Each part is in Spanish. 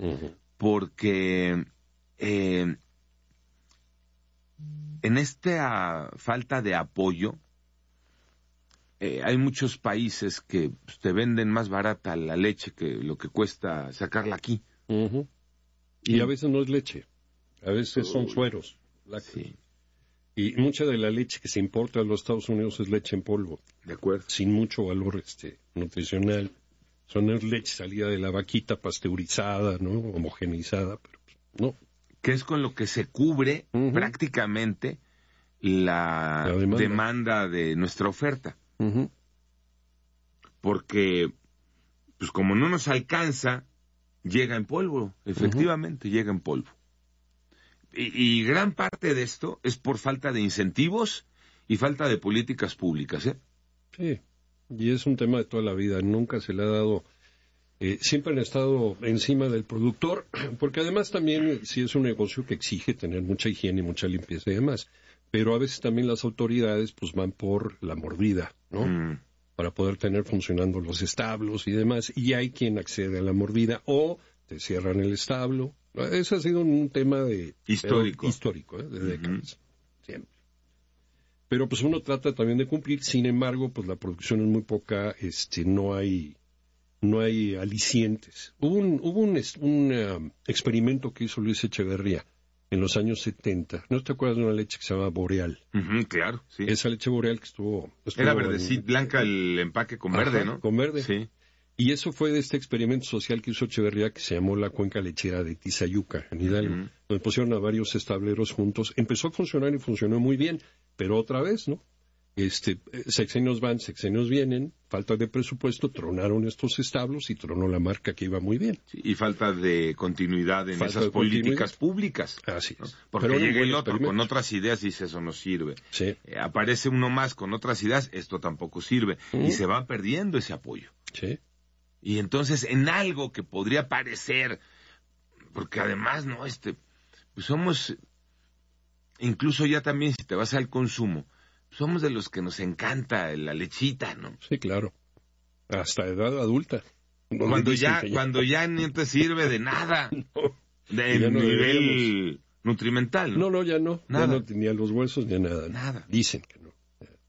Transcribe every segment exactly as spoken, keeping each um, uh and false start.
Uh-huh. Porque eh, en esta falta de apoyo, eh, hay muchos países que pues, te venden más barata la leche que lo que cuesta sacarla aquí. Uh-huh. Y a veces no es leche, a veces son sueros, lácteos. Sí. Y mucha de la leche que se importa a los Estados Unidos es leche en polvo. De acuerdo. Sin mucho valor este nutricional. Son es leche salida de la vaquita pasteurizada, ¿no? Homogeneizada, pero pues, no. Que es con lo que se cubre Uh-huh. prácticamente la, la demanda. demanda de nuestra oferta. Uh-huh. Porque, pues como no nos alcanza, llega en polvo, efectivamente, uh-huh. llega en polvo. Y, y gran parte de esto es por falta de incentivos y falta de políticas públicas, ¿eh? Sí, y es un tema de toda la vida, nunca se le ha dado, eh, siempre han estado encima del productor, porque además también sí es un negocio que exige tener mucha higiene y mucha limpieza y demás, pero a veces también las autoridades pues van por la mordida, ¿no? Mm. Para poder tener funcionando los establos y demás, y hay quien accede a la mordida o te cierran el establo. Ese ha sido un tema de histórico, pero, histórico ¿eh? de décadas, uh-huh. siempre. Pero pues uno trata también de cumplir, sin embargo, pues la producción es muy poca, este, no hay, no hay alicientes. Hubo un, hubo un, un um, experimento que hizo Luis Echeverría en los años setenta. ¿No te acuerdas de una leche que se llama Boreal? Uh-huh, claro, sí. Esa leche Boreal que estuvo... estuvo Era verde, sí, blanca el empaque con verde, Ajá, ¿no? Con verde. Sí. Y eso fue de este experimento social que hizo Echeverría, que se llamó la cuenca lechera de Tizayuca, en Hidalgo, uh-huh. donde pusieron a varios estableros juntos. Empezó a funcionar y funcionó muy bien, pero otra vez, ¿no? Este, sexenios van, sexenios vienen, falta de presupuesto, tronaron estos establos y tronó la marca que iba muy bien. Sí, y falta de continuidad en falta esas políticas públicas. Así es. ¿no? Porque pero llega el otro con otras ideas y dice, eso no sirve. Sí. Eh, aparece uno más con otras ideas, esto tampoco sirve. Uh-huh. Y se va perdiendo ese apoyo. Sí. Y entonces en algo que podría parecer, porque además, ¿no? Este, pues somos, incluso ya también si te vas al consumo, somos de los que nos encanta la lechita, ¿no? Sí, claro. Hasta edad adulta. No cuando ya, ya, cuando ya no te sirve de nada, no, de no nivel deberíamos. nutrimental, ¿no? No, no, ya no. Nada. Ya no, ni a los huesos ni a nada. Nada. Dicen que no.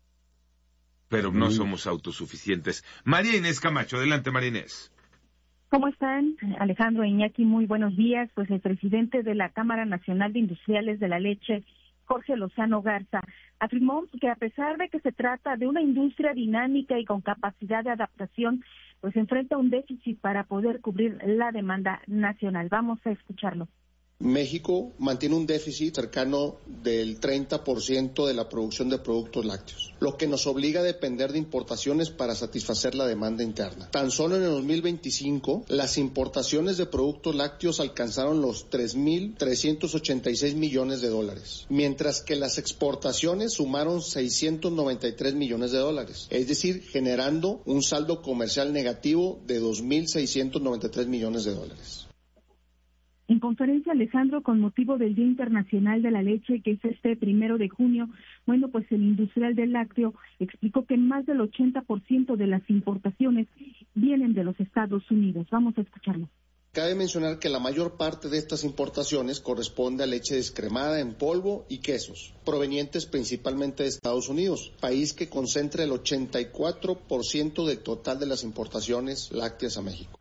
Pero no somos autosuficientes. María Inés Camacho, adelante María Inés. ¿Cómo están? Alejandro, Iñaki, muy buenos días. Pues el presidente de la Cámara Nacional de Industriales de la Leche, Jorge Lozano Garza, afirmó que a pesar de que se trata de una industria dinámica y con capacidad de adaptación, pues enfrenta un déficit para poder cubrir la demanda nacional. Vamos a escucharlo. México mantiene un déficit cercano del treinta por ciento de la producción de productos lácteos, lo que nos obliga a depender de importaciones para satisfacer la demanda interna. Tan solo en el dos mil veinticinco, las importaciones de productos lácteos alcanzaron los tres mil trescientos ochenta y seis millones de dólares, mientras que las exportaciones sumaron seiscientos noventa y tres millones de dólares, es decir, generando un saldo comercial negativo de dos mil seiscientos noventa y tres millones de dólares. En conferencia, Alejandro, con motivo del Día Internacional de la Leche, que es este primero de junio, bueno, pues el industrial del lácteo explicó que más del ochenta por ciento de las importaciones vienen de los Estados Unidos. Vamos a escucharlo. Cabe mencionar que la mayor parte de estas importaciones corresponde a leche descremada en polvo y quesos, provenientes principalmente de Estados Unidos, país que concentra el ochenta y cuatro por ciento del total de las importaciones lácteas a México.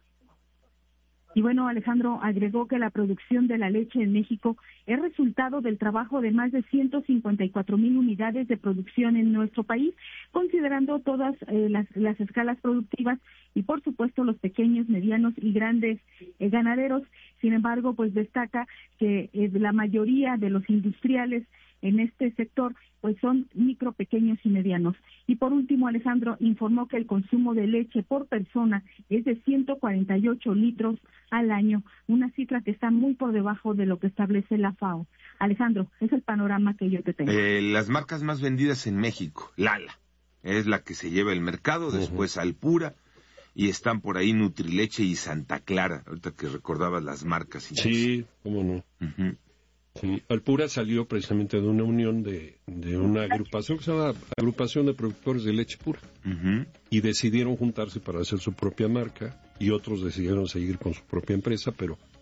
Y bueno, Alejandro agregó que la producción de la leche en México es resultado del trabajo de más de ciento cincuenta y cuatro mil unidades de producción en nuestro país, considerando todas eh, las, las escalas productivas y, por supuesto, los pequeños, medianos y grandes eh, ganaderos. Sin embargo, pues destaca que eh, la mayoría de los industriales en este sector pues son micro, pequeños y medianos. Y por último, Alejandro informó que el consumo de leche por persona es de ciento cuarenta y ocho litros al año, una cifra que está muy por debajo de lo que establece la FAO. Alejandro, es el panorama que yo te tengo. Eh, las marcas más vendidas en México, Lala, es la que se lleva el mercado, uh-huh. después Alpura, y están por ahí Nutrileche y Santa Clara, ahorita que recordabas las marcas. Sí, cómo no. Uh-huh. Sí, Alpura salió precisamente de una unión de, de una agrupación que se llama Agrupación de Productores de Leche Pura. Uh-huh. Y decidieron juntarse para hacer su propia marca y otros decidieron seguir con su propia empresa, pero